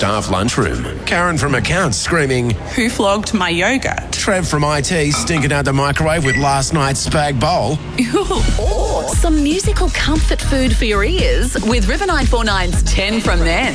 staff lunchroom. Karen from accounts screaming, Who flogged my yogurt? Trev from IT stinking out the microwave with last night's spag bowl. Or some musical comfort food for your ears with River 949's 10 from Men.